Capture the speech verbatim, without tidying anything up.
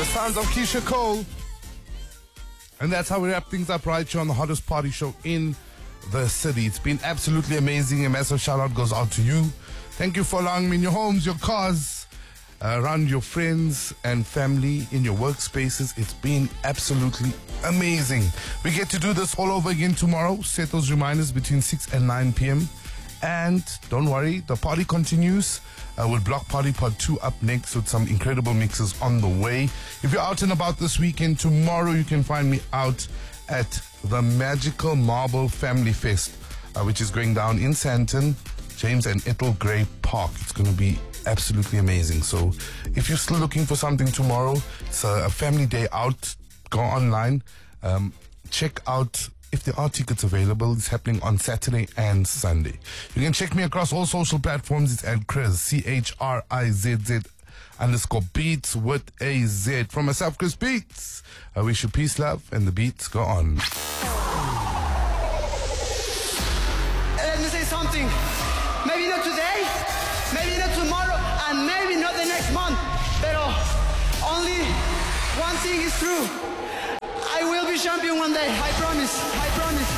Sounds of Keisha Cole. And that's how we wrap things up right here on the hottest party show in the city. It's been absolutely amazing. A massive shout out goes out to you. Thank you for allowing me in your homes, your cars, uh, around your friends and family, in your workspaces. It's been absolutely amazing. We get to do this all over again tomorrow. Set those reminders between six and nine p.m. And don't worry, the party continues uh, with Block Party Part two up next with some incredible mixes on the way. If you're out and about this weekend, tomorrow you can find me out at the Magical Marble Family Fest, uh, which is going down in Sandton, James and Ethel Gray Park. It's going to be absolutely amazing. So if you're still looking for something tomorrow, it's a, a family day out. Go online, um, check out if there are tickets available. It's happening on Saturday and Sunday. You can check me across all social platforms. It's at Chris, C H R I Z Z underscore beats with a Z. From myself, Chris Beats, I wish you peace, love, and the beats go on. Let me say something. Maybe not today, maybe not tomorrow, and maybe not the next month. But only one thing is true. I will be champion one day. I promise. I promise.